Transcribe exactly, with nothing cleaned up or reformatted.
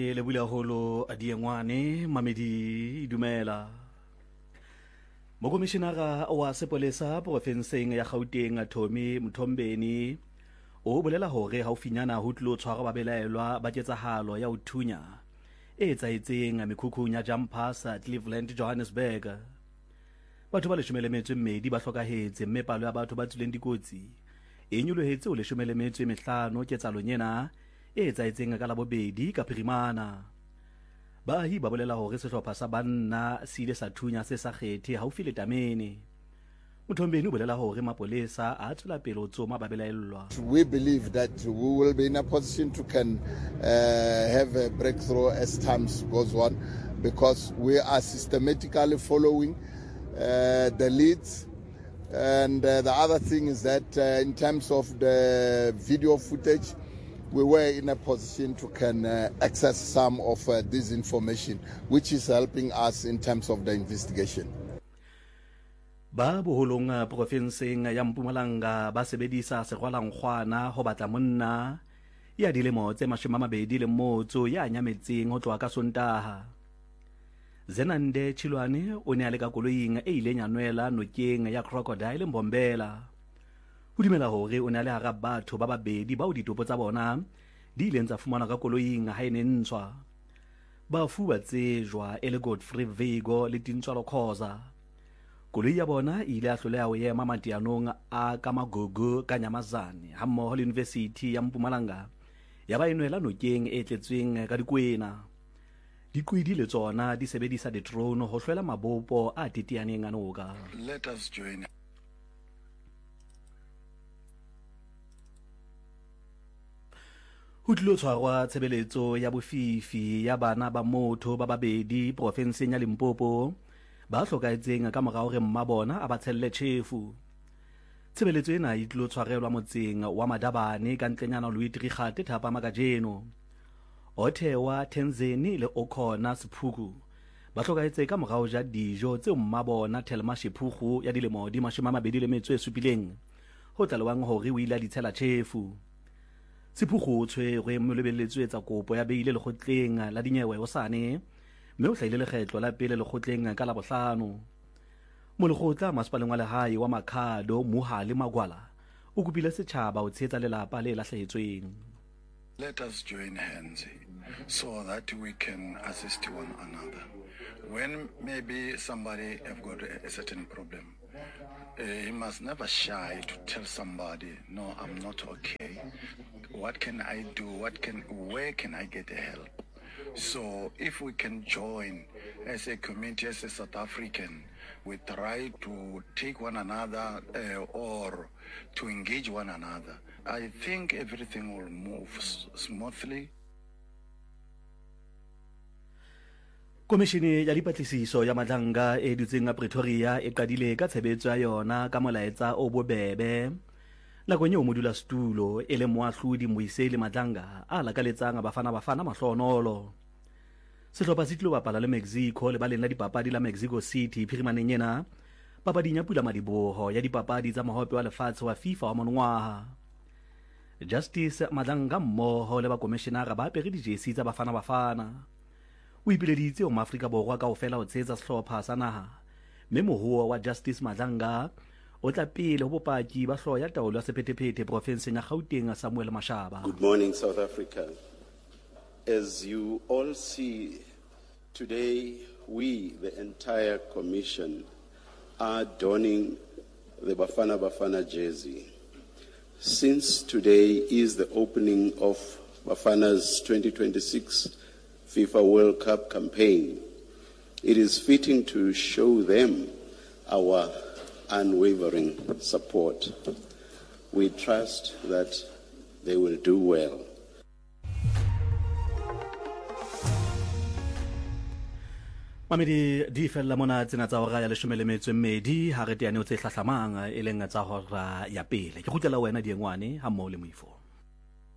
re le bula holo a diengwane mamedi dumela. Mokomishenara wa sepolesa porofenseng ya Gauteng Thomi Mthombeni o bolela hore haufinyana ho tlo tshwara ba belaelwa ba ketsahalo ya uthunya e etsaetseng mekhukhung ya Jumpers Cleveland Johannesburg. Batho ba leshomelemetswe mmedi ba hlokahetse mme palo ya batho ba tsuleng dikotsi e nyolohetse o leshomelemetswe mehlano ketsalong ena e etsaetseng ka la bobedi ka Phirimana. Baahi ba bolela hore sehlopha sa banna se ile sa thunya se sa kgethe haufi le Tamene. Mthombeni o bolela hore mapolesa a tswela pele ho tsoma ba belaellwa. We believe that we will be in a position to can uh, have a breakthrough as time goes on, because we are systematically following uh, the leads. And uh, the other thing is that uh, in terms of the video footage, we were in a position to can uh, access some of uh, this information, which is helping us in terms of the investigation. Ba boholong profenseng ya Mpumalanga ba sebedisa segwalangkgwana ho batla monna ya dilemo tse mashome a mabedi le motso ya nyametseng ho tloha ka Sontaha. Zenande Chilwane o ne a le ka koloing e ileng ya nwela nokeng ya Crocodile Mbombela. O dumela hore o ne a le hara batho ba babedi bao ditopo tsa bona di ileng tsa fumana ka koloing ha e ne ntshwa. Ba fuwa tsejwa e le Godfrey Vigo le Tintswalo Khoza. Koloi ya bona ile a hloleha ho ema mateanong a Kamagugu ka Nyamazane ha mmoho le University ya Mpumalanga ya ba enwela nokeng e tletsweng ka dikwena. Dikwidi le tsona di sebedisa di-drone ho hloela mabopo a titianeng a noka. Let us join. Ho tlilo tshwarwa tshebeletso ya bofifi ya bana ba motho ba babedi profenseng ya Limpopo ba hlokaetseng ka morao re mmabona a ba tshelle tjhefu. Tshebeletso ena e tlilo tshwarelwa motseng wa Madabane ka ntlenyana Louis Trichardt Thapa Makajeno. Othewa Tenzeni le Okhona Sephuku ba hlokaetse ka morao ja dijo tse mmabona Thelma Shephugu ya dilemo di mashome a mabedi le metso e supileng ho tlalewang hore o ile a ditshela tjhefu. Sephugu o tshwerwe mme lebelletswe etsa kopo ya beile lekgotleng la dinyewe hosane mme o hlahile lekgetlo la pele lekgotleng ka la bohlano. Molekgotla masepaleng wa lehae wa Makhado Mohale Magwala o kopile setjhaba ho tshehetsa lelapa le lahlehetsweng. Let us join hands so that we can assist one another. When maybe somebody have got a certain problem, uh, he must never shy to tell somebody, no, I'm not okay. What can I do? What can, where can I get help? So if we can join as a community, as a South African, we try to take one another uh, or to engage one another. I think everything will move smoothly. Komishini ya dipatlisiso ya Madlanga e dutseng a Pretoria e qadile ka tshebetso ya yona ka molaetsa o bobebe. Nakong eo modulasetulo e le moahlodi Moiseli Madlanga a lakaletsang bafana bafana mahlonolo. Sehlopha se tlo bapala le Mexico le baleng la dipapadi la Mexico City Phirimaneng ena papading ya Pula Madiboho ya dipapadi tsa mahope wa lefatshe wa FIFA wa monongwaha. Justice Madlanga mmoho le ba komishenara ba apere dijesi tsa bafana bafana. O ipileditse ho Maafrika Borwa kaofela ho tshehetsa sehlopha sa naha mme mohuo wa Justice Madlanga o tla pele ho bopaki ba hloho ya taolo ya sephethephethe profenseng ya Gauteng Samuel Mashaba. Good morning, South Africa. As you all see, today we, the entire commission, are donning the Bafana Bafana jersey. Since today is the opening of Bafana's twenty twenty-six FIFA World Cup campaign, it is fitting to show them our unwavering support. We trust that they will do well. Mamedi di fella mona tsena tsa hora ya leshome le metso e mmedi ha re teane o tse hlahlamang e leng tsa hora ya pele. Ke kgutlela wena diengwane ha mmoho le moifo.